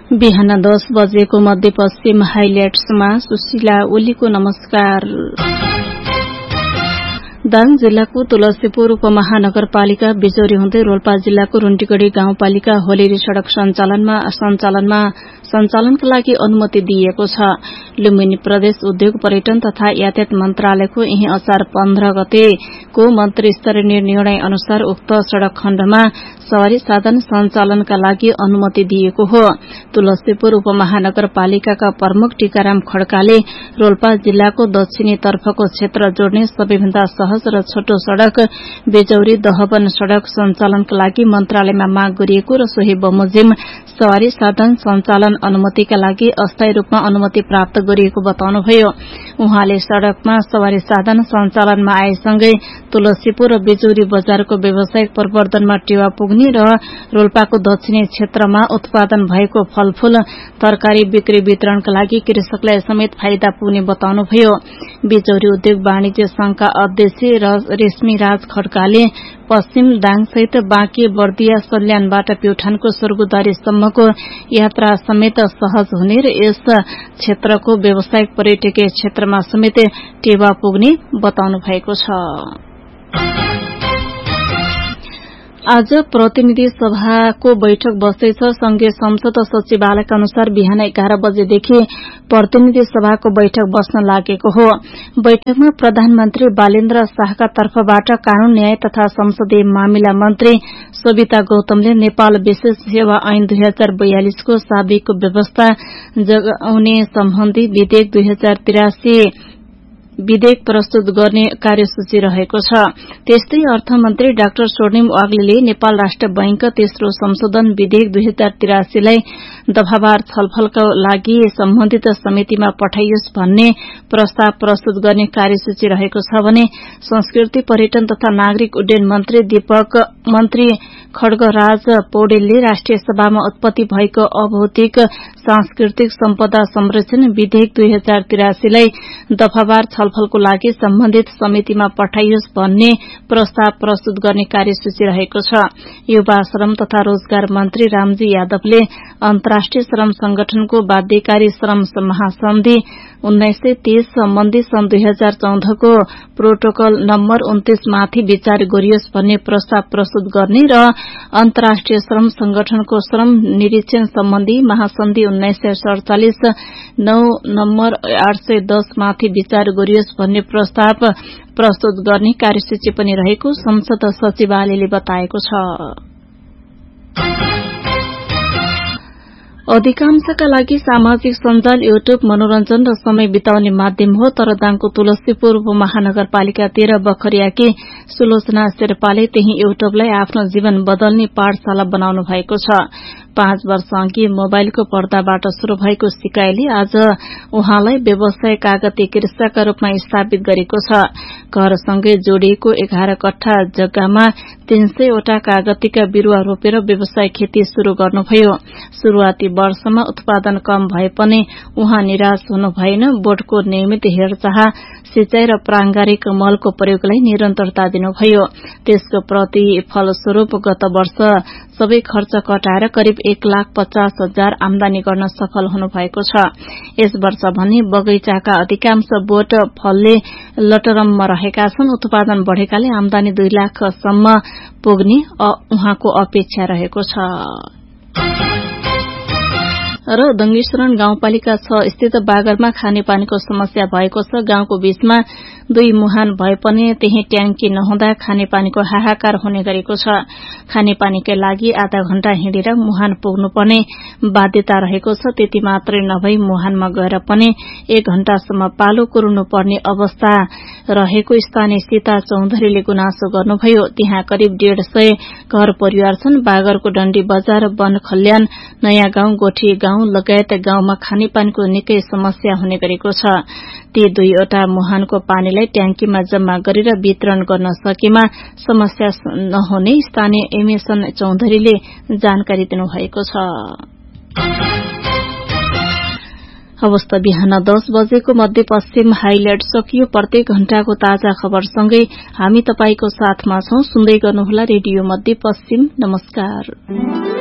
बिहान 10 बजेको मध्यपश्चिम हाइलाइट्समा सुशीला ओलीको नमस्कार। दाङ जिल्लाको तुलसीपुर उपमहानगरपालिका बिजौरी हुँदै रोल्पा जिल्लाको रुन्टीगढ़ी गाउँपालिका होलेरी सड़क सञ्चालनका लागि अनुमति दिइएको छ। लुम्बिनी प्रदेश उद्योग पर्यटन तथा यातायात मन्त्रालयको यही असार 15 गतेको मन्त्री स्तरीय निर्णय अनुसार उक्त सड़क खण्डमा सवारी साधन सञ्चालनका लागि अनुमति दिएको हो। तुलसीपुर उपमहानगरपालिकाका प्रमुख टीकाराम खड्काले रोल्पा जिल्लाको दक्षिणी तर्फको क्षेत्र जोड्ने सबैभन्दा सहज र छोटो सड़क बेजौरी दहवन सड़क सञ्चालनका लागि मन्त्रालयमा माग गरिएको र सोही बमोजिम सवारी साधन सञ्चालन अनुमतिका लागि अस्थायी रूपमा अनुमति प्राप्त गरिएको बताउनुभयो। उहाँले सड़कमा सवारी साधन सञ्चालनमा आएसँगै तुलसीपुर र बेजौरी बजारको व्यावसायिक प्रवर्धनमा टेवा पुग्ने र रोल्पाको दक्षिणी क्षेत्रमा उत्पादन भएको फलफूल तरकारी बिक्री वितरणका लागि कृषकलाई समेत फाइदा पुग्ने बताउनुभयो। बेजौरी उद्योग वाणिज्य संघका अध्यक्ष रेशमी राज खड्काले पश्चिम दाङसहित बाँकी बर्दिया सल्यानबाट प्युठानको स्वर्गद्वारीसम्मको यात्रा समेत सहज हुने र यस क्षेत्रको व्यावसायिक पर्यटकीय क्षेत्रमा समेत टेवा पुग्ने बताउनु भएको छ। आज प्रतिनिधि सभाको बैठक बस्दैछ। संघीय संसद सचिवालयका अनुसार बिहान 11 बजेदेखि प्रतिनिधि सभाको बैठक बस्न लागेको हो। बैठकमा प्रधानमन्त्री बालेन्द्र शाहका तर्फबाट कानून न्याय तथा संसदीय मामिला मन्त्री सोभिता गौतमले नेपाल विशेष सेवा ऐन 2042 को शाब्दिक व्यवस्था जगाउने सम्बन्धी विधेयक 2083 विधेयक प्रस्तुत गर्ने कार्यसूची रहेको छ। त्यस्तै अर्थमन्त्री डाक्टर स्वर्णिम वाग्लेले नेपाल राष्ट्र बैंक तेस्रो संशोधन विधेयक 2083 लाई दफावार छलफलका लागि सम्बन्धित समितिमा पठाइयोस् भन्ने प्रस्ताव प्रस्तुत गर्ने कार्यसूची रहेको छ भने संस्कृति पर्यटन तथा नागरिक उड्डयन मन्त्री खड्गराज पौडेलले राष्ट्रिय सभामा उत्पत्ति भएको अभौतिक सांस्कृतिक सम्पदा संरक्षण विधेयक 2083 लाई दफावार छलफलको लागि सम्बन्धित समितिमा पठाइयोस् भन्ने प्रस्ताव प्रस्तुत गर्ने कार्यसूची रहेको छ। युवा श्रम तथा रोजगार मन्त्री रामजी यादवले अन्तर्राष्ट्रिय श्रम संगठनको बाध्यकारी श्रम महासन्धि 1923 सम्बन्धी सन् 2014 को प्रोटोकल नम्बर 29 माथि विचार गरियोस् भन्ने प्रस्ताव प्रस्तुत गर्ने र अन्तर्राष्ट्रिय श्रम संगठनको श्रम निरीक्षण सम्बन्धी महासन्धि 1947 9 नम्बर 810 माथि विचार गरियोस् भन्ने प्रस्ताव प्रस्तुत गर्ने कार्यसूची पनि रहेको संसद सचिवालयले बताएको छ। अधिकांशका लागि सामाजिक सञ्जाल युट्युब मनोरञ्जन र समय बिताउने माध्यम हो, तर दाङको तुलसीपुर उपमहानगरपालिका 13 बखरियाकी सुलोचना शेर्पाले त्यही युट्युबलाई आफ्नो जीवन बदल्ने पाठशाला बनाउनु भएको छ। 5 वर्ष अघि मोबाइलको पर्दाबाट शुरू भएको सिकाइले आज उहाँलाई व्यवसाय कागती कृषकका रूपमा स्थापित गरेको छ। घरसँगै जोडिएको 11 कट्ठा जग्गामा 300 वटा कागतीका बिरूवा रोपेर व्यवसाय खेती शुरू गर्नुभयो। शुरूआती वर्षमा उत्पादन कम भए पनि उहाँ निराश हुनु भएन। बोटको नियमित हेरचाह, सिंचाई र प्रांगारिक मलको प्रयोगलाई निरन्तरता दिनुभयो। त्यसको प्रतिफलस्वरूप गत वर्ष सबै खर्च कटाएर करिब 1,50,000 आमदानी गर्न सफल हुनुभएको छ। यस वर्ष भने बगैंचाका अधिकांश बोट फलले लटरममा रहेका छन्। उत्पादन बढ़ेकाले आमदानी 2 लाखसम्म पुग्ने उहाँको अपेक्षा रहेको छ। र दङ्गेश्वरण गाउँपालिका 6 स्थित बागरमा खानेपानीको समस्या भएको छ। गाउँको बीचमा 2 मुहान भए पनि त्यही ट्याङ्की नहुँदा खानेपानीको हाहाकार हुने गरेको छ। खानेपानीकै लागि आधा घण्टा हिँडेर मुहान पुग्नुपर्ने बाध्यता रहेको छ। त्यति मात्रै नभई मुहानमा गएर पनि 1 घण्टासम्म पालो कुर्नु पर्ने अवस्था रहेको स्थानीय सीता चौधरीले गुनासो गर्नुभयो। त्यहाँ करिब 150 घर परिवार छन्। बागरको डण्डी बजार, वन खल्यान, नयाँ गाउँ, गोठी गाउँ लगायत गाउँमा खानेपानीको निकै समस्या हुने गरेको छ। ती 2वटा मुहानको पानीलाई ट्याङ्कीमा जम्मा गरेर वितरण गर्न सकेमा समस्या नहुने स्थानीय एमएसन चौधरीले जानकारी दिनुभएको छ। अवस्था बिहान 10 बजेको मध्यपश्चिम हाइलाइट सकियो। प्रत्येक घण्टाको ताजा खबरसँगै हामी तपाईको साथमा छौं। सुन्दै गर्नुहोला रेडियो मध्यपश्चिम। नमस्कार।